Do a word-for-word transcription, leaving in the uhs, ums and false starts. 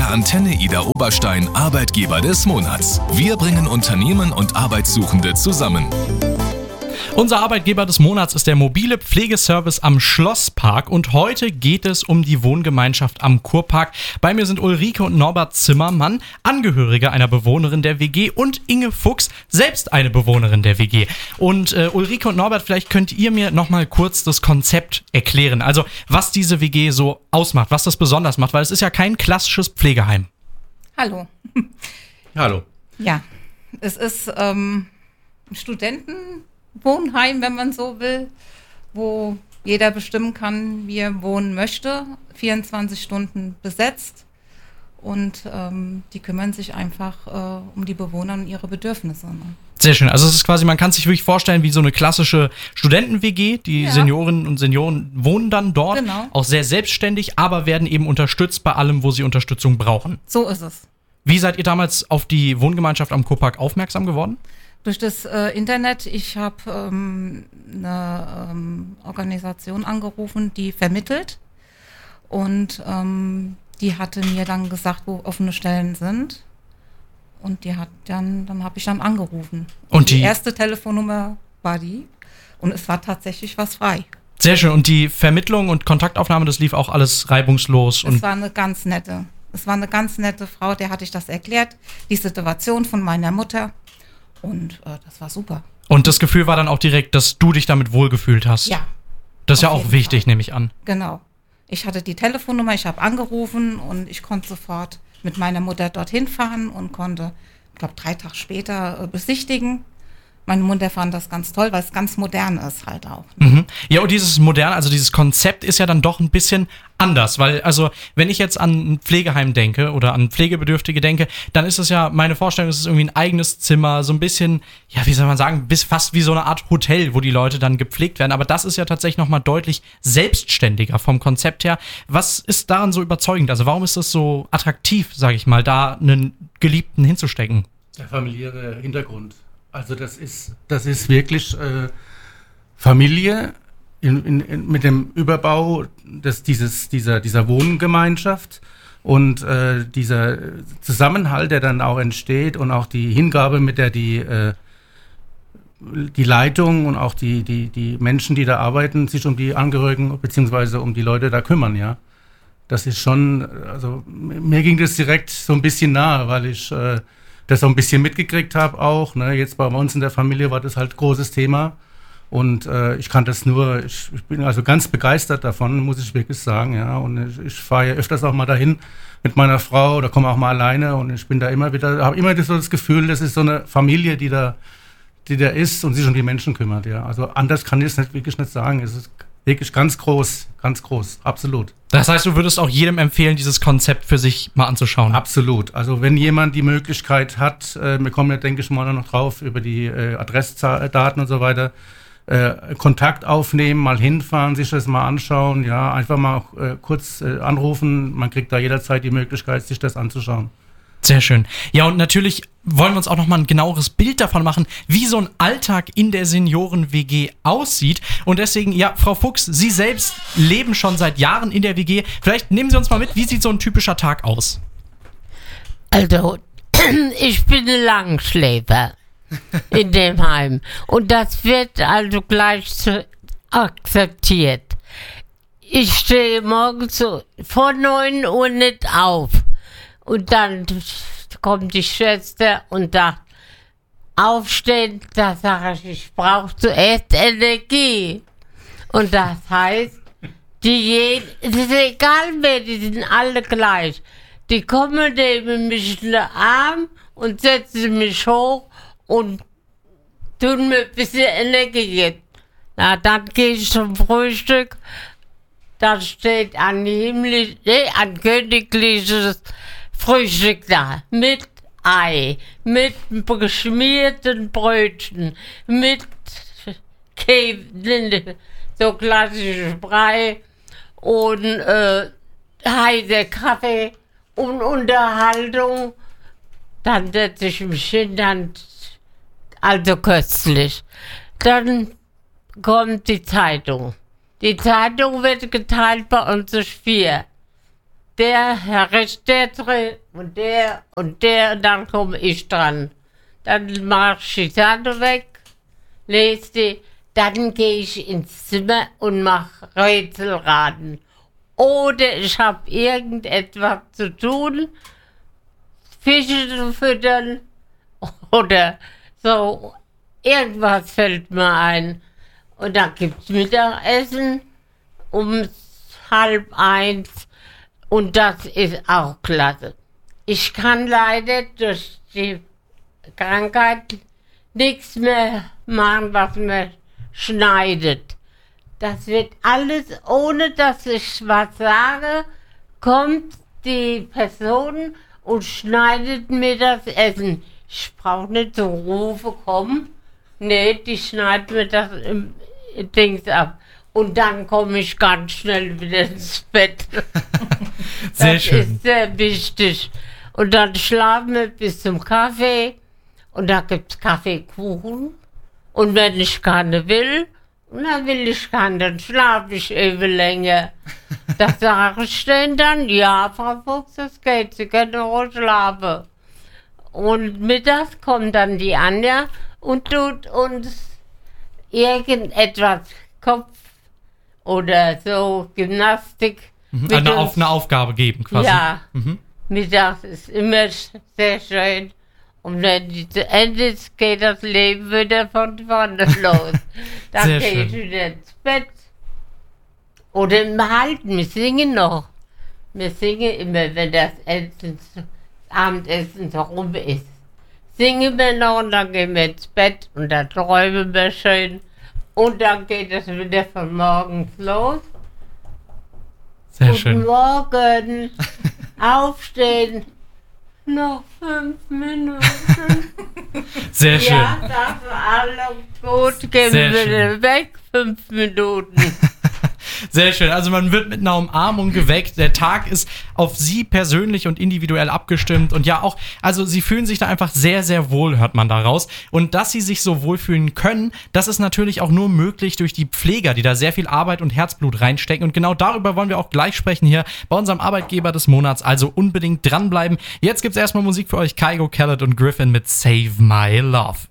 der Antenne Ida Oberstein Arbeitgeber des Monats. Wir bringen Unternehmen und Arbeitssuchende zusammen. Unser Arbeitgeber des Monats ist der mobile Pflegeservice am Schlosspark und heute geht es um die Wohngemeinschaft am Kurpark. Bei mir sind Ulrike und Norbert Zimmermann, Angehörige einer Bewohnerin der W G, und Inge Fuchs, selbst eine Bewohnerin der W G. Und äh, Ulrike und Norbert, vielleicht könnt ihr mir nochmal kurz das Konzept erklären, also was diese W G so ausmacht, was das besonders macht, weil es ist ja kein klassisches Pflegeheim. Hallo. Hallo. Ja, es ist ähm, ein Studentenwohnheim, wenn man so will, wo jeder bestimmen kann, wie er wohnen möchte, vierundzwanzig Stunden besetzt, und ähm, die kümmern sich einfach äh, um die Bewohner und ihre Bedürfnisse. Ne? Sehr schön, also es ist quasi, man kann sich wirklich vorstellen wie so eine klassische Studenten-W G, die ja. Seniorinnen und Senioren wohnen dann dort, genau. Auch sehr selbstständig, aber werden eben unterstützt bei allem, wo sie Unterstützung brauchen. So ist es. Wie seid ihr damals auf die Wohngemeinschaft am Kurpark aufmerksam geworden? Durch das äh, Internet. Ich habe ähm, eine ähm, Organisation angerufen, die vermittelt, und ähm, die hatte mir dann gesagt, wo offene Stellen sind, und die hat dann, dann habe ich dann angerufen. Und die, die erste Telefonnummer war die, und es war tatsächlich was frei. Sehr schön, und die Vermittlung und Kontaktaufnahme, das lief auch alles reibungslos? Es war eine ganz nette, es war eine ganz nette Frau, der hatte ich das erklärt, die Situation von meiner Mutter. Und äh, das war super. Und das Gefühl war dann auch direkt, dass du dich damit wohlgefühlt hast? Ja. Das ist ja auch wichtig, Fall. nehme ich an. Genau. Ich hatte die Telefonnummer, ich habe angerufen, und ich konnte sofort mit meiner Mutter dorthin fahren und konnte, ich glaube, drei Tage später äh, besichtigen. Meine Mutter fand das ganz toll, weil es ganz modern ist halt auch. Ne? Mhm. Ja, und dieses moderne, also dieses Konzept ist ja dann doch ein bisschen anders, weil, also, wenn ich jetzt an ein Pflegeheim denke oder an Pflegebedürftige denke, dann ist es ja, meine Vorstellung, es ist irgendwie ein eigenes Zimmer, so ein bisschen, ja, wie soll man sagen, bis fast wie so eine Art Hotel, wo die Leute dann gepflegt werden, aber das ist ja tatsächlich nochmal deutlich selbstständiger vom Konzept her. Was ist daran so überzeugend? Also, warum ist es so attraktiv, sage ich mal, da einen Geliebten hinzustecken? Der familiäre Hintergrund. Also das ist, das ist wirklich äh, Familie in, in, in, mit dem Überbau des, dieses, dieser, dieser Wohngemeinschaft, und äh, dieser Zusammenhalt, der dann auch entsteht, und auch die Hingabe, mit der die, äh, die Leitung und auch die, die, die Menschen, die da arbeiten, sich um die Angehörigen bzw. um die Leute da kümmern, ja. Das ist schon, also mir ging das direkt so ein bisschen nahe, weil ich äh, das so ein bisschen mitgekriegt habe auch. Ne? Jetzt bei uns in der Familie war das halt großes Thema, und äh, ich kann das nur, ich, ich bin also ganz begeistert davon, muss ich wirklich sagen. Ja? Und ich, ich fahre ja öfters auch mal dahin mit meiner Frau oder komme auch mal alleine, und ich bin da immer wieder, habe immer so das Gefühl, das ist so eine Familie, die da, die da ist und sich um die Menschen kümmert. Ja? Also anders kann ich es nicht, wirklich nicht sagen. Es ist wirklich ganz groß, ganz groß, absolut. Das heißt, du würdest auch jedem empfehlen, dieses Konzept für sich mal anzuschauen? Absolut. Also wenn jemand die Möglichkeit hat, äh, wir kommen ja, denke ich mal, noch drauf, über die äh, Adressdaten und so weiter, äh, Kontakt aufnehmen, mal hinfahren, sich das mal anschauen, ja, einfach mal äh, kurz äh, anrufen, man kriegt da jederzeit die Möglichkeit, sich das anzuschauen. Sehr schön. Ja, und natürlich wollen wir uns auch noch mal ein genaueres Bild davon machen, wie so ein Alltag in der Senioren-W G aussieht. Und deswegen, ja, Frau Fuchs, Sie selbst leben schon seit Jahren in der W G. Vielleicht nehmen Sie uns mal mit, wie sieht so ein typischer Tag aus? Also, ich bin ein Langschläfer in dem Heim. Und das wird also gleich zu akzeptiert. Ich stehe morgens so vor neun Uhr nicht auf. Und dann kommt die Schwester und sagt, aufstehen, da sage ich, ich brauche zuerst Energie. Und das heißt, die, es ist egal wer, die sind alle gleich. Die kommen, nehmen mich in den Arm und setzen mich hoch und tun mir ein bisschen Energie. Na, dann gehe ich zum Frühstück. Da steht ein himmlisch, nee, ein königliches Frühstück da, mit Ei, mit geschmierten Brötchen, mit Käse, so klassisches Brei, und äh, heißer Kaffee und Unterhaltung. Dann setze ich mich hin, dann, also köstlich. Dann kommt die Zeitung. Die Zeitung wird geteilt bei uns durch vier. der Herr Recht, der drin und der und der und dann komme ich dran. Dann mach ich die Karte weg, lese die, dann gehe ich ins Zimmer und mache Rätselraten. Oder ich habe irgendetwas zu tun, Fische zu füttern oder so, irgendwas fällt mir ein. Und dann gibt es Mittagessen um halb eins und das ist auch klasse. Ich kann leider durch die Krankheit nichts mehr machen, was mir schneidet. Das wird alles, ohne dass ich was sage, kommt die Person und schneidet mir das Essen. Ich brauche nicht so rufen, komm. Nee, die schneidet mir das im Dings ab. Und dann komme ich ganz schnell wieder ins Bett. Sehr das schön. ist sehr wichtig. Und dann schlafen wir bis zum Kaffee. Und da gibt es Kaffeekuchen. Und wenn ich keine will, und dann will ich keinen, dann schlafe ich eben länger. Da sage ich denen dann, ja, Frau Fuchs, das geht, Sie können ruhig schlafen. Und mittags kommt dann die Anja und tut uns irgendetwas, Kopf oder so, Gymnastik. Mhm. mit Eine, uns. auf, eine Aufgabe geben quasi. Ja, Mhm. mittags ist immer sehr schön. Und wenn die zu Ende ist, geht das Leben wieder von vorne los. Dann Sehr gehe ich schön. wieder ins Bett. Oder im Halten, wir singen noch. Wir singen immer, wenn das Essen, das Abendessen so rum ist. Singen wir noch und dann gehen wir ins Bett und dann träumen wir schön. Und dann geht es wieder von morgens los. Sehr Guten schön. Morgen, aufstehen. Noch fünf Minuten. Sehr schön. Ja, das war alles gut. Gehen Sehr wir schön. wieder weg, fünf Minuten. Sehr schön. Also man wird mit einer Umarmung geweckt. Der Tag ist auf Sie persönlich und individuell abgestimmt. Und ja auch, also Sie fühlen sich da einfach sehr, sehr wohl, hört man daraus. Und dass Sie sich so wohlfühlen können, das ist natürlich auch nur möglich durch die Pfleger, die da sehr viel Arbeit und Herzblut reinstecken. Und genau darüber wollen wir auch gleich sprechen hier bei unserem Arbeitgeber des Monats. Also unbedingt dranbleiben. Jetzt gibt's erstmal Musik für euch. Kygo, Khaled und Griffin mit Save My Love.